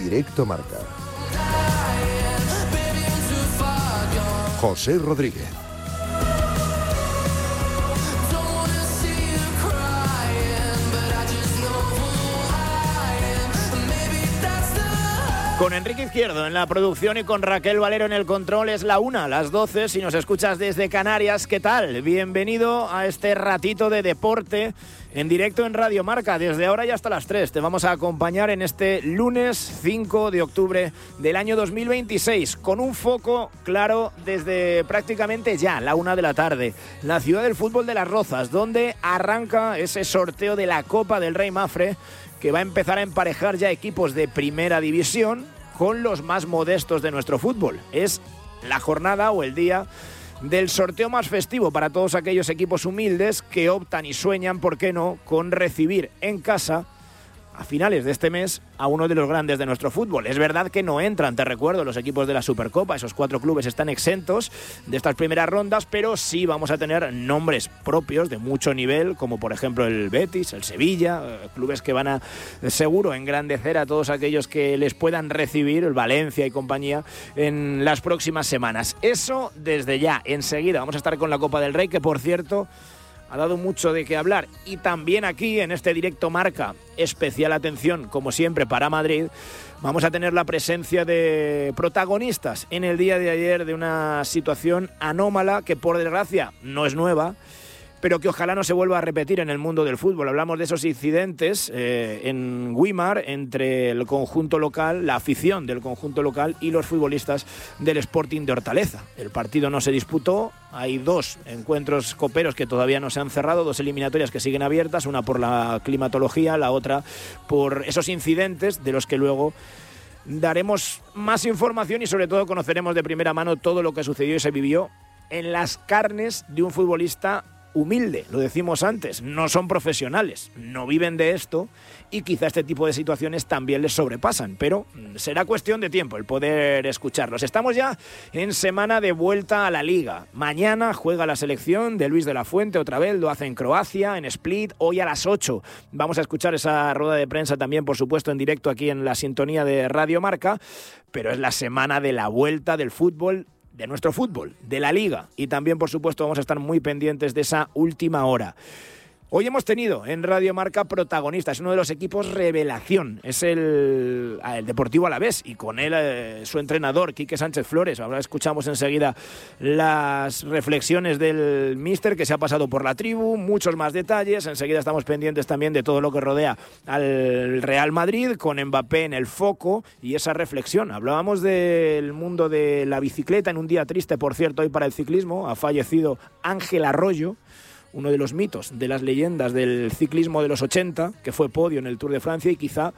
Directo Marca. José Rodríguez. Con Enrique Izquierdo en la producción y con Raquel Valero en el control. Es la 1, las 12, si nos escuchas desde Canarias. ¿Qué tal? Bienvenido a este ratito de deporte en directo en Radio Marca. Desde ahora y hasta las 3 te vamos a acompañar en este lunes 5 de octubre del año 2026, con un foco claro desde prácticamente ya la 1 de la tarde. La ciudad del fútbol de Las Rozas, donde arranca ese sorteo de la Copa del Rey Mafre, que va a empezar a emparejar ya equipos de primera división con los más modestos de nuestro fútbol. Es la jornada o el día del sorteo más festivo para todos aquellos equipos humildes que optan y sueñan, ¿por qué no?, con recibir en casa a finales de este mes a uno de los grandes de nuestro fútbol. Es verdad que no entran, te recuerdo, los equipos de la Supercopa. Esos 4 clubes están exentos de estas primeras rondas, pero sí vamos a tener nombres propios de mucho nivel, como por ejemplo el Betis, el Sevilla, clubes que van a seguro engrandecer a todos aquellos que les puedan recibir, el Valencia y compañía, en las próximas semanas. Eso desde ya. Enseguida vamos a estar con la Copa del Rey, que por cierto ha dado mucho de qué hablar. Y también aquí, en este Directo Marca, especial atención, como siempre, para Madrid, vamos a tener la presencia de protagonistas en el día de ayer de una situación anómala que, por desgracia, no es nueva, pero que ojalá no se vuelva a repetir en el mundo del fútbol. Hablamos de esos incidentes en Güímar entre el conjunto local, la afición del conjunto local y los futbolistas del Sporting de Hortaleza. El partido no se disputó, hay 2 encuentros coperos que todavía no se han cerrado, 2 eliminatorias que siguen abiertas, una por la climatología, la otra por esos incidentes de los que luego daremos más información y sobre todo conoceremos de primera mano todo lo que sucedió y se vivió en las carnes de un futbolista humilde. Lo decimos antes, no son profesionales, no viven de esto y quizá este tipo de situaciones también les sobrepasan, pero será cuestión de tiempo el poder escucharlos. Estamos ya en semana de vuelta a la Liga. Mañana juega la selección de Luis de la Fuente, otra vez lo hace en Croacia, en Split, hoy a las 8. Vamos a escuchar esa rueda de prensa también, por supuesto, en directo aquí en la sintonía de Radio Marca, pero es la semana de la vuelta del fútbol, de nuestro fútbol, de la Liga, y también, por supuesto, vamos a estar muy pendientes de esa última hora. Hoy hemos tenido en Radio Marca protagonistas, uno de los equipos revelación, es el Deportivo Alavés, y con él su entrenador, Quique Sánchez Flores. Ahora escuchamos enseguida las reflexiones del míster que se ha pasado por la tribu, muchos más detalles. Enseguida estamos pendientes también de todo lo que rodea al Real Madrid, con Mbappé en el foco y esa reflexión. Hablábamos del mundo de la bicicleta en un día triste, por cierto, hoy para el ciclismo. Ha fallecido Ángel Arroyo, uno de los mitos, de las leyendas del ciclismo de los 80, que fue podio en el Tour de Francia y quizá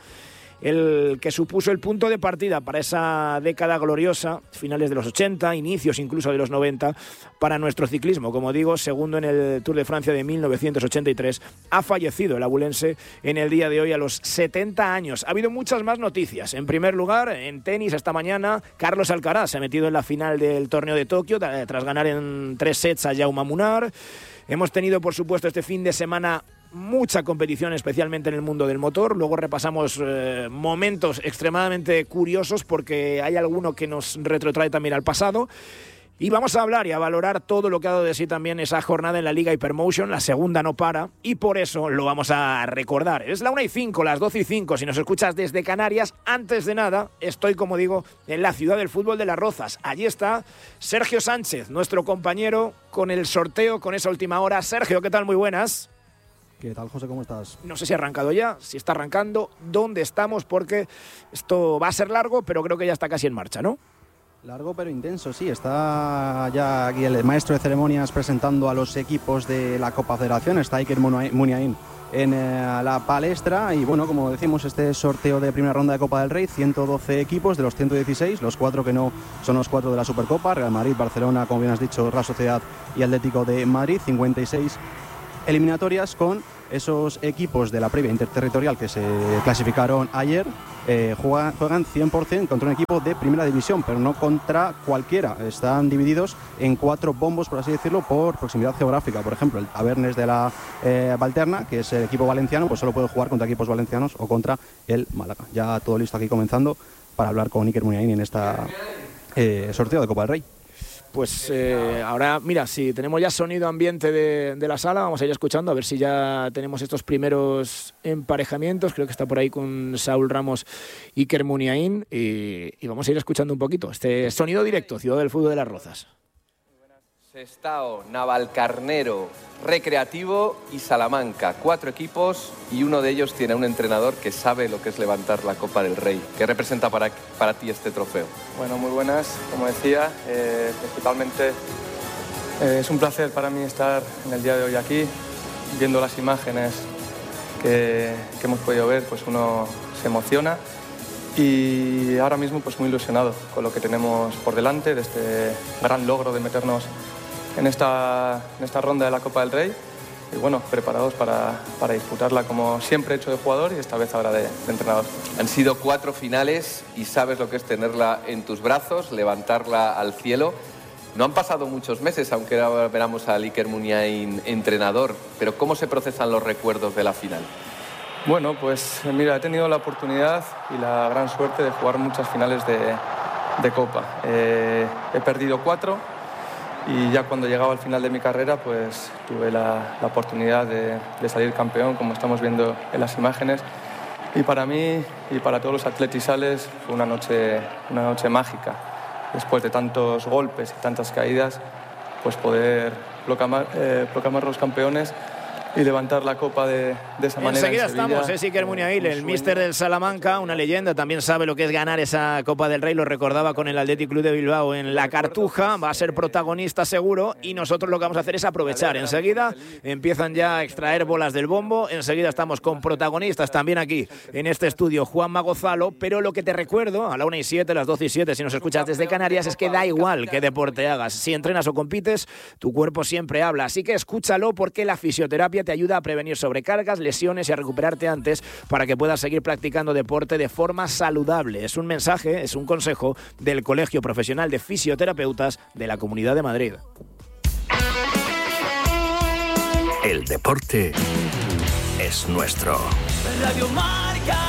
el que supuso el punto de partida para esa década gloriosa, finales de los 80, inicios incluso de los 90, para nuestro ciclismo. Como digo, segundo en el Tour de Francia de 1983, ha fallecido el abulense en el día de hoy a los 70 años. Ha habido muchas más noticias. En primer lugar, en tenis esta mañana, Carlos Alcaraz se ha metido en la final del torneo de Tokio tras ganar en 3 sets a Jaume Munar. Hemos tenido, por supuesto, este fin de semana mucha competición, especialmente en el mundo del motor. Luego repasamos momentos extremadamente curiosos porque hay alguno que nos retrotrae también al pasado. Y vamos a hablar y a valorar todo lo que ha dado de sí también esa jornada en la Liga Hypermotion. La segunda no para y por eso lo vamos a recordar. Es la 1:05, las 12:05. Si nos escuchas desde Canarias, antes de nada, estoy, como digo, en la ciudad del fútbol de Las Rozas. Allí está Sergio Sánchez, nuestro compañero, con el sorteo, con esa última hora. Sergio, ¿qué tal? Muy buenas. ¿Qué tal, José? ¿Cómo estás? No sé si ha arrancado ya, si está arrancando, dónde estamos, porque esto va a ser largo, pero creo que ya está casi en marcha, ¿no? Largo pero intenso, sí. Está ya aquí el maestro de ceremonias presentando a los equipos de la Copa Federación. Está Iker Muniain en la palestra. Y bueno, como decimos, este sorteo de primera ronda de Copa del Rey, 112 equipos de los 116, los 4 que no son los 4 de la Supercopa: Real Madrid, Barcelona, como bien has dicho, Real Sociedad y Atlético de Madrid. 56 eliminatorias con esos equipos de la previa interterritorial que se clasificaron ayer. juegan 100% contra un equipo de primera división, pero no contra cualquiera. Están divididos en 4 bombos, por así decirlo, por proximidad geográfica. Por ejemplo, el Tabernes de la Valterna, que es el equipo valenciano, pues solo puede jugar contra equipos valencianos o contra el Málaga. Ya todo listo aquí comenzando para hablar con Iker Muniain en esta sorteo de Copa del Rey. Pues ahora, mira, si tenemos ya sonido ambiente de la sala, vamos a ir escuchando a ver si ya tenemos estos primeros emparejamientos. Creo que está por ahí con Saúl Ramos y Iker Muniain y vamos a ir escuchando un poquito este sonido directo, Ciudad del Fútbol de Las Rozas. Sestao, Navalcarnero, Recreativo y Salamanca. 4 equipos y uno de ellos tiene un entrenador que sabe lo que es levantar la Copa del Rey. ¿Qué representa para ti este trofeo? Bueno, muy buenas, como decía, principalmente es un placer para mí estar en el día de hoy aquí, viendo las imágenes que hemos podido ver, pues uno se emociona y ahora mismo pues muy ilusionado con lo que tenemos por delante, de este gran logro de meternos en esta ronda de la Copa del Rey y bueno, preparados para disputarla como siempre he hecho de jugador y esta vez ahora de entrenador. Han sido 4 finales y sabes lo que es tenerla en tus brazos, levantarla al cielo. No han pasado muchos meses, aunque ahora veramos a Iker Muniain entrenador, pero ¿cómo se procesan los recuerdos de la final? Bueno, pues mira, he tenido la oportunidad y la gran suerte de jugar muchas finales de Copa. He perdido 4 y ya cuando llegaba al final de mi carrera pues tuve la oportunidad de salir campeón, como estamos viendo en las imágenes. Y para mí y para todos los atletisales fue una noche mágica. Después de tantos golpes y tantas caídas, pues poder proclamar los campeones y levantar la copa de esa manera. Enseguida estamos, Iker Muniain, el míster del Salamanca, una leyenda, también sabe lo que es ganar esa Copa del Rey, lo recordaba con el Athletic Club de Bilbao en la Cartuja, va a ser protagonista seguro y nosotros lo que vamos a hacer es aprovechar. Enseguida empiezan ya a extraer bolas del bombo, enseguida estamos con protagonistas también aquí en este estudio, Juanma Gonzalo, pero lo que te recuerdo, a la 1:07, las 12:07, si nos escuchas desde Canarias, es que da igual qué deporte hagas, si entrenas o compites, tu cuerpo siempre habla, así que escúchalo porque la fisioterapia te ayuda a prevenir sobrecargas, lesiones y a recuperarte antes para que puedas seguir practicando deporte de forma saludable. Es un mensaje, es un consejo del Colegio Profesional de Fisioterapeutas de la Comunidad de Madrid. El deporte es nuestro. Radio Marca.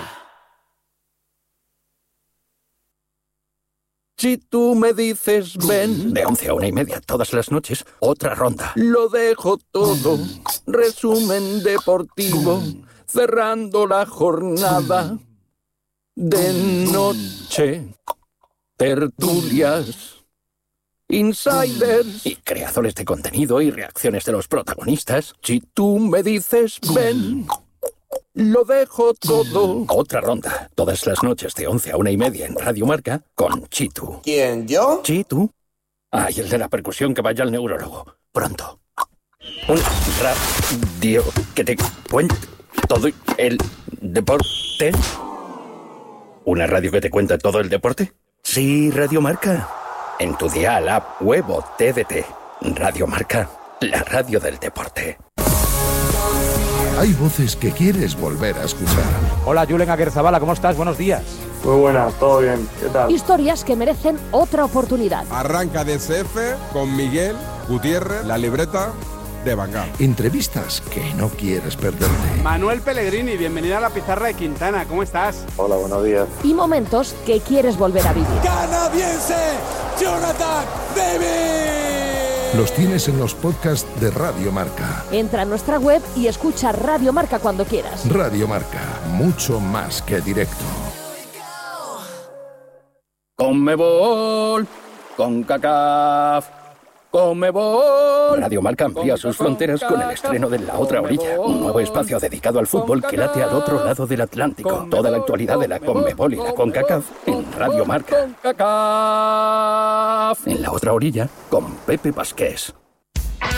Si tú me dices ven, de 11 a 1:30 todas las noches, otra ronda. Lo dejo todo, resumen deportivo, cerrando la jornada. De noche, tertulias, insiders y creadores de contenido y reacciones de los protagonistas. Si tú me dices ven, lo dejo todo. Otra ronda. Todas las noches de 11 a 1:30 en Radio Marca con Chitu. ¿Quién, yo? ¿Chitu? Ay, el de la percusión que vaya al neurólogo. Pronto. Un radio que te cuente todo el deporte. ¿Una radio que te cuenta todo el deporte? Sí, Radio Marca. En tu dial, app, web o TDT. Radio Marca, la radio del deporte. Hay voces que quieres volver a escuchar. Hola, Julen Aguerzabala, ¿cómo estás? Buenos días. Muy buenas, todo bien. ¿Qué tal? Historias que merecen otra oportunidad. Arranca DSF con Miguel Gutiérrez, la libreta de Van Gaal. Entrevistas que no quieres perderte. Manuel Pellegrini, bienvenido a la pizarra de Quintana. ¿Cómo estás? Hola, buenos días. Y momentos que quieres volver a vivir. Canadiense, Jonathan David. Los tienes en los podcasts de Radio Marca. Entra a nuestra web y escucha Radio Marca cuando quieras. Radio Marca, mucho más que directo. Conmebol, CONCACAF, Conmebol. Radio Marca amplía sus fronteras con el estreno de La Otra Orilla, un nuevo espacio dedicado al fútbol que late al otro lado del Atlántico. Toda la actualidad de la Conmebol y la CONCACAF en Radio Marca. En La Otra Orilla con Pepe Pasqués.